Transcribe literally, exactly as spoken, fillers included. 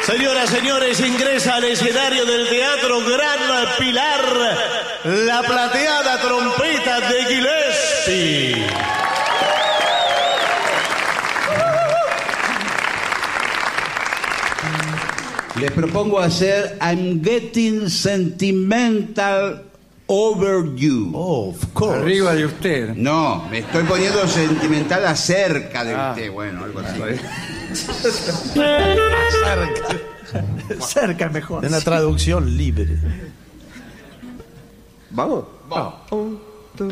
Señoras, señores, ingresa al escenario del Teatro Gran Pilar la plateada trompeta de Gillespie. Les propongo hacer I'm Getting Sentimental Over You. Oh, of course. Arriba de usted. No, me estoy poniendo sentimental acerca de Ah. usted. Bueno, algo así. Cerca. Cerca mejor. En la traducción libre. Vamos. Vamos.